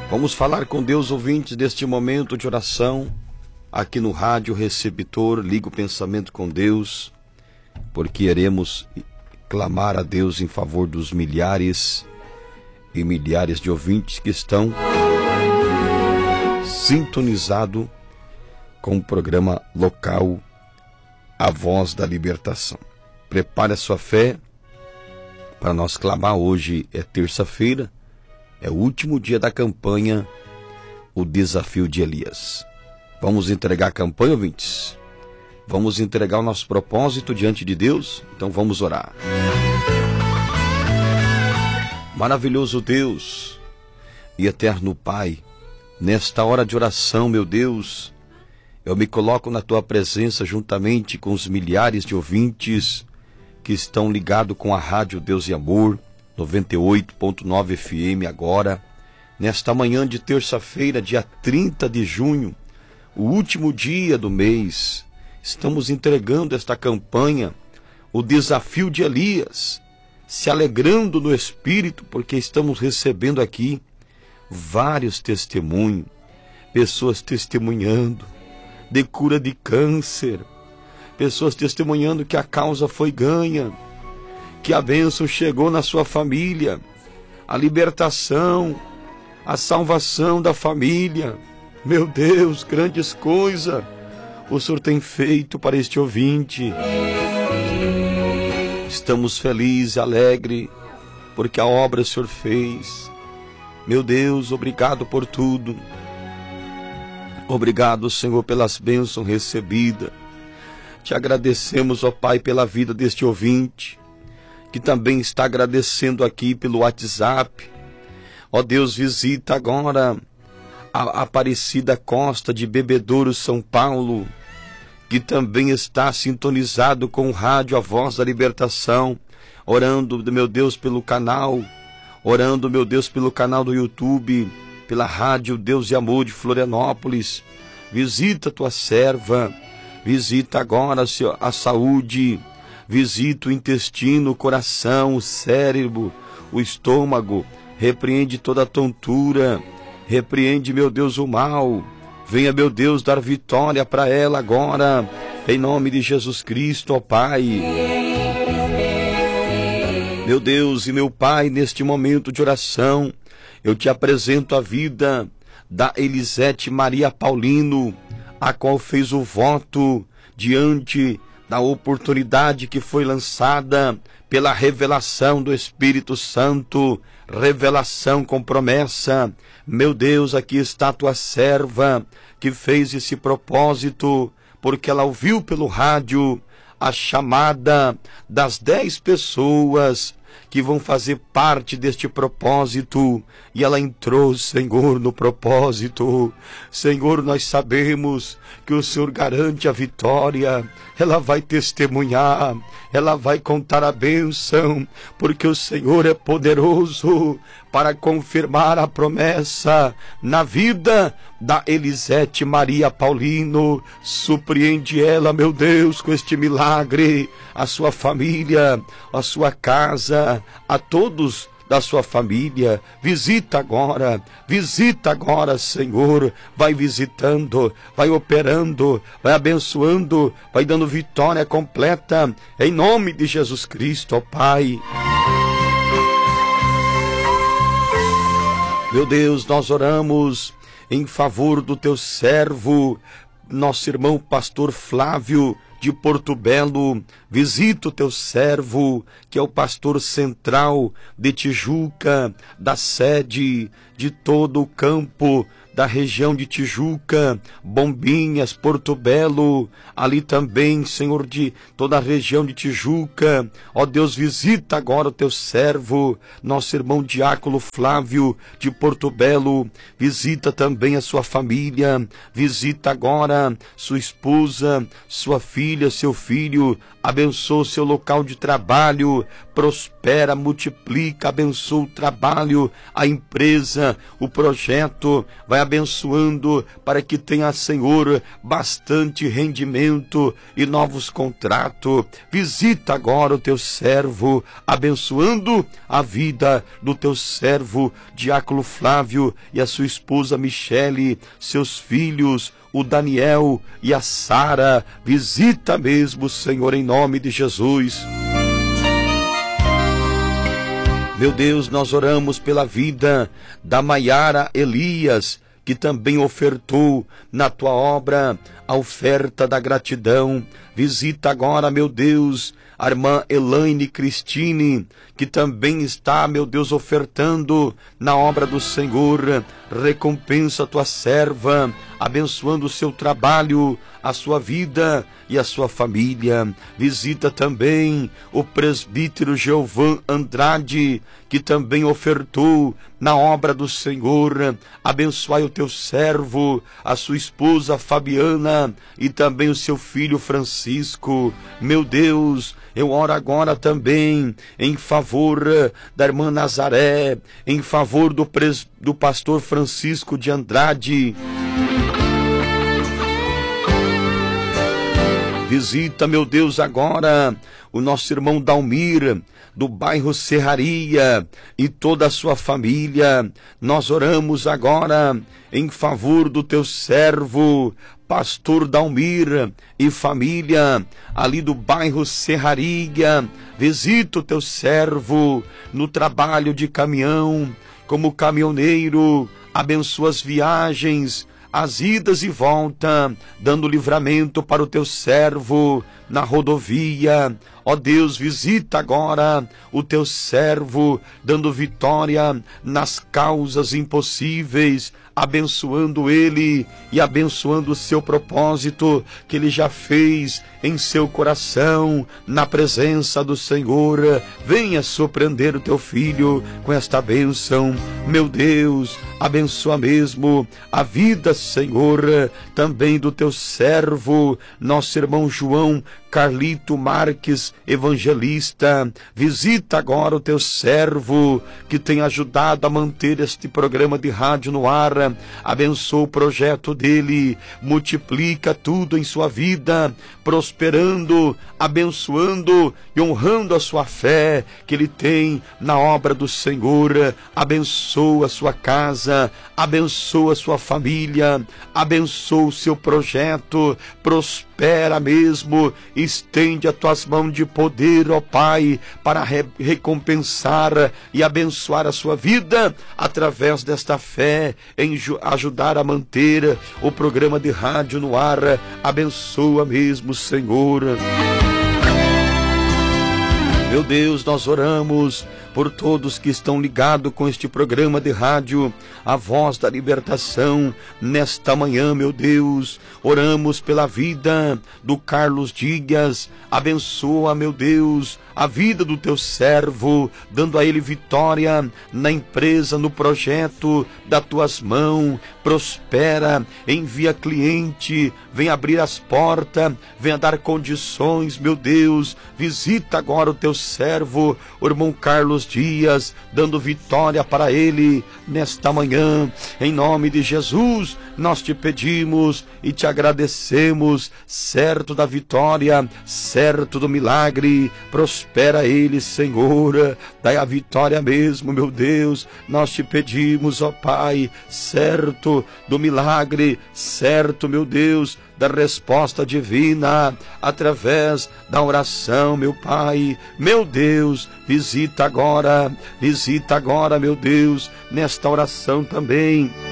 Vamos falar com Deus, ouvintes, deste momento de oração, aqui no Rádio Receptor. Liga o pensamento com Deus, porque iremos clamar a Deus em favor dos milhares e milhares de ouvintes que estão sintonizados com o programa local A Voz da Libertação. Prepare a sua fé para nós clamar. Hoje é terça-feira, é o último dia da campanha, o desafio de Elias. Vamos entregar a campanha, ouvintes? Vamos entregar o nosso propósito diante de Deus? Então vamos orar. Maravilhoso Deus e eterno Pai, nesta hora de oração, meu Deus, eu me coloco na Tua presença juntamente com os milhares de ouvintes que estão ligados com a Rádio Deus e Amor, 98.9 FM agora, nesta manhã de terça-feira, dia 30 de junho, o último dia do mês. Estamos entregando esta campanha, o desafio de Elias, se alegrando no Espírito, porque estamos recebendo aqui vários testemunhos, pessoas testemunhando de cura de câncer, pessoas testemunhando que a causa foi ganha, que a bênção chegou na sua família, a libertação, a salvação da família. Meu Deus, grandes coisas o Senhor tem feito para este ouvinte. Estamos felizes, alegres, porque a obra o Senhor fez. Meu Deus, obrigado por tudo. Obrigado, Senhor, pelas bênçãos recebidas. Te agradecemos, ó Pai, pela vida deste ouvinte, que também está agradecendo aqui pelo WhatsApp. Ó Deus, visita agora a Aparecida Costa de Bebedouro, São Paulo, que também está sintonizado com o rádio A Voz da Libertação, orando, meu Deus, pelo canal, orando, meu Deus, pelo canal do YouTube, pela Rádio Deus e Amor de Florianópolis. Visita tua serva, visita agora a saúde, visita o intestino, o coração, o cérebro, o estômago, repreende toda a tontura, repreende, meu Deus, o mal. Venha, meu Deus, dar vitória para ela agora, em nome de Jesus Cristo, ó Pai. Meu Deus e meu Pai, neste momento de oração, eu te apresento a vida da Elisete Maria Paulino, a qual fez o voto diante da oportunidade que foi lançada pela revelação do Espírito Santo, revelação com promessa. Meu Deus, aqui está a tua serva que fez esse propósito, porque ela ouviu pelo rádio a chamada das 10 pessoas que vão fazer parte deste propósito, e ela entrou, Senhor, no propósito. Senhor, nós sabemos que o Senhor garante a vitória. Ela vai testemunhar, ela vai contar a bênção, porque o Senhor é poderoso para confirmar a promessa na vida da Elisete Maria Paulino. Surpreende ela, meu Deus, com este milagre, a sua família, a sua casa, a todos da sua família. Visita agora, Senhor, vai visitando, vai operando, vai abençoando, vai dando vitória completa, em nome de Jesus Cristo, ó Pai. Meu Deus, nós oramos em favor do teu servo, nosso irmão pastor Flávio de Porto Belo. Visita o teu servo, que é o pastor central de Tijuca, da sede de todo o campo da região de Tijuca, Bombinhas, Porto Belo, ali também, Senhor, de toda a região de Tijuca. Ó Deus, visita agora o teu servo, nosso irmão Diácono Flávio de Porto Belo. Visita também a sua família, visita agora sua esposa, sua filha, seu filho. Abençoa o seu local de trabalho, Senhor, prospera, multiplica, abençoa o trabalho, a empresa, o projeto, vai abençoando para que tenha, Senhor, bastante rendimento e novos contratos. Visita agora o teu servo, abençoando a vida do teu servo Diácono Flávio e a sua esposa Michele, seus filhos, o Daniel e a Sara. Visita mesmo, Senhor, em nome de Jesus. Meu Deus, nós oramos pela vida da Maiara Elias, que também ofertou na tua obra a oferta da gratidão. Visita agora, meu Deus, a irmã Elaine Cristine, que também está, meu Deus, ofertando na obra do Senhor. Recompensa a tua serva, abençoando o seu trabalho, a sua vida e a sua família. Visita também o presbítero Jeovan Andrade, que também ofertou na obra do Senhor. Abençoai o teu servo, a sua esposa Fabiana e também o seu filho Francisco. Meu Deus, eu oro agora também em favor da irmã Nazaré, em favor do pastor Francisco de Andrade. Visita, meu Deus, agora o nosso irmão Dalmir, do bairro Serraria, e toda a sua família. Nós oramos agora em favor do teu servo, pastor Dalmir e família, ali do bairro Serraria. Visita o teu servo no trabalho de caminhão, como caminhoneiro. Abençoa as viagens, as idas e volta, dando livramento para o teu servo na rodovia. Ó Deus, visita agora o teu servo, dando vitória nas causas impossíveis, abençoando ele e abençoando o seu propósito que ele já fez em seu coração, na presença do Senhor. Venha surpreender o teu filho com esta bênção. Meu Deus, abençoa mesmo a vida, Senhor, também do teu servo, nosso irmão João Carlito Marques, evangelista. Visita agora o teu servo, que tem ajudado a manter este programa de rádio no ar. Abençoa o projeto dele, multiplica tudo em sua vida, prosperando, abençoando e honrando a sua fé que ele tem na obra do Senhor. Abençoa a sua casa, abençoa a sua família, abençoa o seu projeto, prospera mesmo, estende as tuas mãos de poder, ó Pai, para recompensar e abençoar a sua vida através desta fé, em ajudar a manter o programa de rádio no ar. Abençoa mesmo, Senhor. Meu Deus, nós oramos por todos que estão ligados com este programa de rádio, a voz da libertação, nesta manhã, meu Deus. Oramos pela vida do Carlos Dias. Abençoa, meu Deus, a vida do teu servo, dando a ele vitória na empresa, no projeto das tuas mãos. Prospera, envia cliente, vem abrir as portas, venha dar condições, meu Deus. Visita agora o teu servo, o irmão Carlos Dias, dando vitória para ele nesta manhã. Em nome de Jesus, nós te pedimos e te agradecemos, certo da vitória, certo do milagre. Prospera ele, Senhor, dai a vitória mesmo, meu Deus. Nós te pedimos, ó Pai, certo do milagre, certo, meu Deus, da resposta divina, através da oração, meu Pai. Meu Deus, visita agora, meu Deus, nesta oração também.